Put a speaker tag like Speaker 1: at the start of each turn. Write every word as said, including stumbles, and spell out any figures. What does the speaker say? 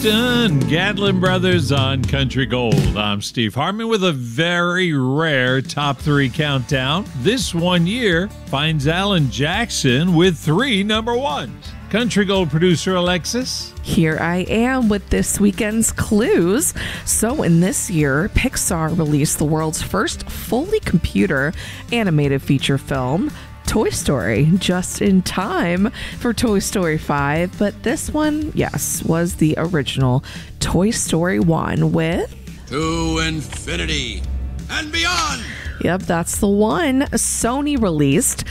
Speaker 1: Done. Gatlin Brothers on Country Gold. I'm Steve Hartman with a very rare top three countdown. This one year finds Alan Jackson with three number ones. Country Gold producer Alexis.
Speaker 2: Here I am with this weekend's clues. So in this year, Pixar released the world's first fully computer animated feature film, Toy Story, just in time for Toy Story five. But this one, yes, was the original Toy Story one with...
Speaker 3: To infinity and beyond!
Speaker 2: Yep, that's the one. Sony released